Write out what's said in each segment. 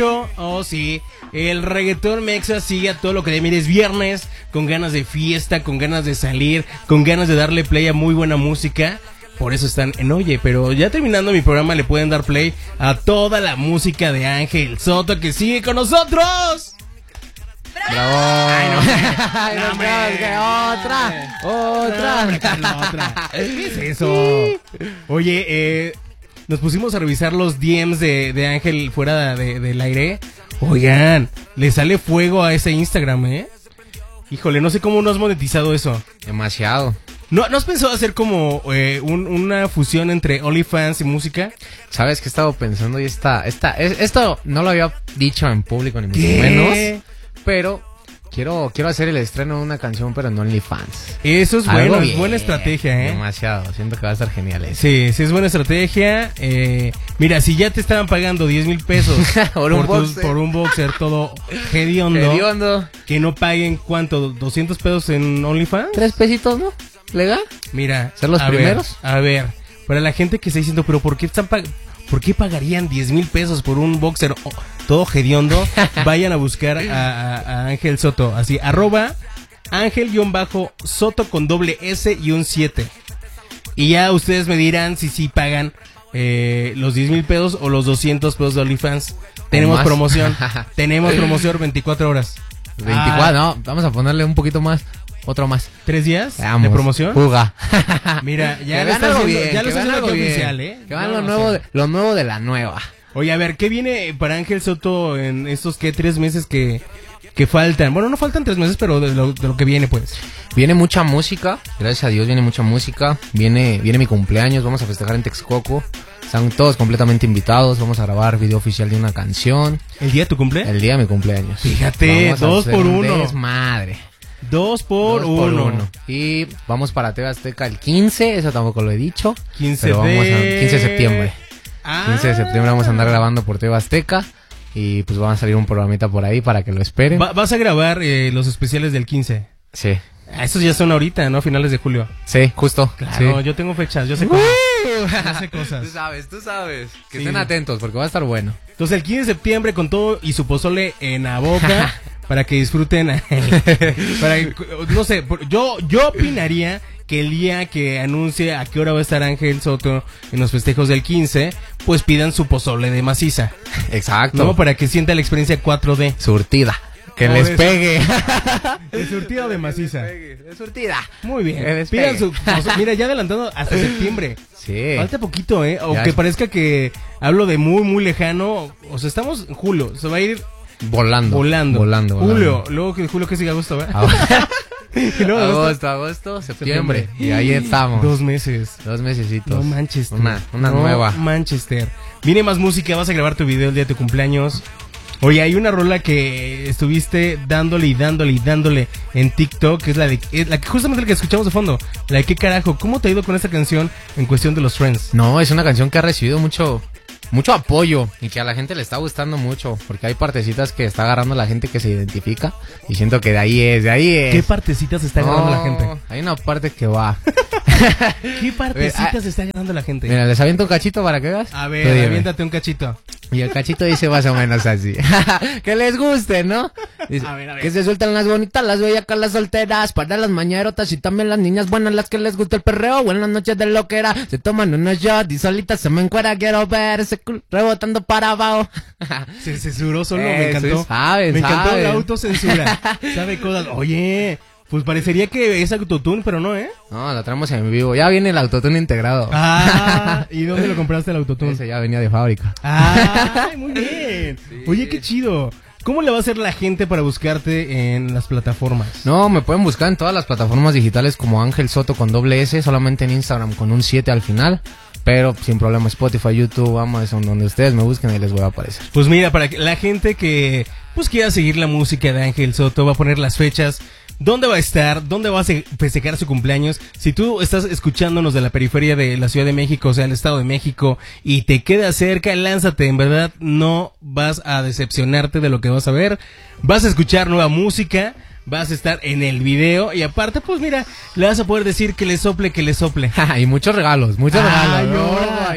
Oh, sí, el reggaetón mexa sigue a todo lo que mire, es viernes, con ganas de fiesta, con ganas de salir, con ganas de darle play a muy buena música. Por eso están en Oye, pero ya terminando mi programa le pueden dar play a toda la música de Ángel Soto que sigue con nosotros. ¡Bravo! Ay, no, otra. ¿Qué es eso? Oye, nos pusimos a revisar los DMs de Ángel fuera del aire. Oigan, le sale fuego a ese Instagram, ¿eh? Híjole, no sé cómo no has monetizado eso. Demasiado. ¿No has pensado hacer como una fusión entre OnlyFans y música? ¿Sabes qué he estado pensando? Y esto no lo había dicho en público ni mucho ¿Qué? menos, pero quiero hacer el estreno de una canción, pero en OnlyFans. Eso es Algo bueno, bien, es buena estrategia, ¿eh? Demasiado, siento que va a estar genial eso. Sí, es buena estrategia. Mira, si ya te estaban pagando 10,000 pesos por un boxer todo hediondo, Hediondo. que no paguen, ¿cuánto? ¿200 pesos en OnlyFans? 3 pesitos, ¿no? ¿Legal? Mira, ¿Ser los primeros? A ver, para la gente que está diciendo, pero ¿por qué pagarían 10,000 pesos por un boxer todo hediondo? Vayan a buscar a Ángel Soto, así, @Ángel_Soto con doble S y un 7. Y ya ustedes me dirán si pagan los 10,000 pesos o los 200 pesos de OnlyFans. Tenemos promoción, 24 horas. 24, no, vamos a ponerle un poquito más. Otro más. 3 días Veamos. de promoción. Fuga. Mira, ya que lo está algo haciendo, bien, ya lo está haciendo aquí bien. oficial, ¿eh? Que van No, lo nuevo de la nueva. Oye, a ver, ¿qué viene para Ángel Soto en estos 3 meses que faltan? Bueno, no faltan 3 meses, pero de lo que viene, pues. Viene mucha música, gracias a Dios viene mucha música. Viene mi cumpleaños, vamos a festejar en Texcoco. Están todos completamente invitados, vamos a grabar video oficial de una canción. ¿El día de tu cumple? El día de mi cumpleaños. Fíjate, Vamos a 2 hacer por un 1. Desmadre. 2 por 1. Y vamos para TV Azteca el 15, eso tampoco lo he dicho. 15 pero vamos de... 15 de septiembre. Ah. 15 de septiembre vamos a andar grabando por TV Azteca. Y pues van a salir un programita por ahí para que lo esperen. ¿Vas a grabar los especiales del 15? Sí. Estos ya son ahorita, ¿no? Finales de julio. Sí, justo. Claro, Sí. yo tengo fechas, yo sé cosas. Yo sé cosas. Tú sabes. Que Sí. estén atentos porque va a estar bueno. Entonces el 15 de septiembre con todo y su pozole en la boca para que disfruten. No sé, yo opinaría que el día que anuncie a qué hora va a estar Ángel Soto en los festejos del 15, pues pidan su pozole de maciza. Exacto. ¿No? Para que sienta la experiencia 4D. Surtida. Que No, les de pegue. ¿De surtido o de maciza? De surtida. Muy bien. Que les Pidan pegue. su pozole. Mira, ya adelantando hasta septiembre. Sí. Falta poquito, ¿eh? O Ya que es- parezca que hablo de muy, muy lejano. O sea, estamos en julio. Se va a ir Volando. Julio. Luego que julio que sigue agosto, ¿verdad? Y luego Agosto, septiembre. Y ahí estamos. 2 meses. 2 mesecitos. No Manchester. Una No nueva. Manchester. Viene más música, vas a grabar tu video el día de tu cumpleaños. Oye, hay una rola que estuviste dándole en TikTok, que es la que justamente la que escuchamos de fondo. La de qué carajo, ¿cómo te ha ido con esta canción en cuestión de los trends? No, es una canción que ha recibido mucho apoyo y que a la gente le está gustando mucho, porque hay partecitas que está agarrando la gente que se identifica y siento que de ahí es. ¿Qué partecitas está agarrando la gente? Hay una parte que va. ¿Qué partecitas está agarrando la gente? Mira, les aviento un cachito para que veas. A Tú ver, dime. aviéntate un cachito. Y el cachito dice más o menos así. Que les guste, ¿no? Dice, A ver. que se sueltan las bonitas, las bellacas, las solteras, para las mañarotas y también las niñas buenas, las que les gusta el perreo. Buenas noches de loquera, se toman unos shots y solitas se me encuera. Quiero ver ese culo rebotando para abajo. Se censuró solo, me encantó. Saben, Me encantó saben. la autocensura. Sabe cosas. Oye, pues parecería que es autotune, pero no, ¿eh? No, la traemos en vivo. Ya viene el autotune integrado. Ah, ¿y dónde lo compraste el autotune? Ese ya venía de fábrica. Ah, muy bien. Oye, qué chido. ¿Cómo le va a hacer la gente para buscarte en las plataformas? No, me pueden buscar en todas las plataformas digitales como Ángel Soto con doble S, solamente en Instagram con un 7 al final. Pero sin problema, Spotify, YouTube, Amazon, donde ustedes me busquen, ahí les voy a aparecer. Pues mira, para que la gente que pues quiera seguir la música de Ángel Soto, va a poner las fechas, dónde va a estar, dónde va a festejar su cumpleaños. Si tú estás escuchándonos de la periferia de la Ciudad de México, o sea, el Estado de México, y te queda cerca, lánzate, en verdad no vas a decepcionarte de lo que vas a ver. Vas a escuchar nueva música, vas a estar en el video, y aparte, pues mira, le vas a poder decir que le sople. Y muchos regalos, Ay, ¿no? ahora. Ahí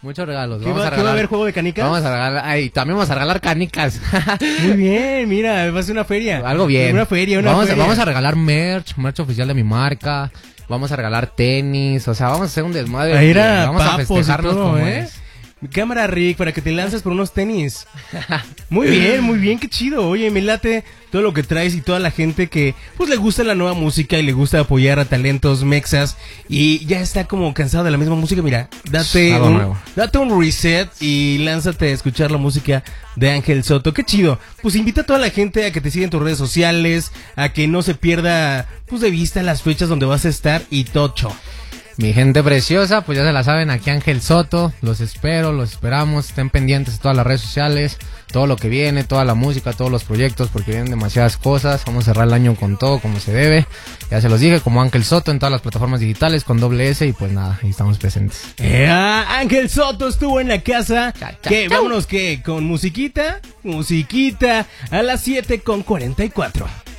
Muchos regalos. ¿Qué va a haber, juego de canicas? Vamos a regalar, también vamos a regalar canicas. Muy bien, mira, va a ser una feria. Algo bien. Una feria. Vamos a regalar merch oficial de mi marca. Vamos a regalar tenis, o sea, vamos a hacer un desmadre. Ahí era vamos a festejarnos todo, como ¿eh? es. Cámara, Rick, para que te lances por unos tenis. Muy bien, qué chido. Oye, me late todo lo que traes y toda la gente que pues le gusta la nueva música y le gusta apoyar a talentos mexas y ya está como cansado de la misma música. Mira, date un reset y lánzate a escuchar la música de Ángel Soto. Qué chido. Pues invita a toda la gente a que te siga en tus redes sociales, a que no se pierda pues de vista las fechas donde vas a estar y tocho. Mi gente preciosa, pues ya se la saben, aquí Ángel Soto, los esperamos, estén pendientes de todas las redes sociales, todo lo que viene, toda la música, todos los proyectos, porque vienen demasiadas cosas, vamos a cerrar el año con todo como se debe, ya se los dije, como Ángel Soto en todas las plataformas digitales, con .s y pues nada, ahí estamos presentes. Ángel Soto estuvo en la casa, vámonos, con musiquita, a las 7:44.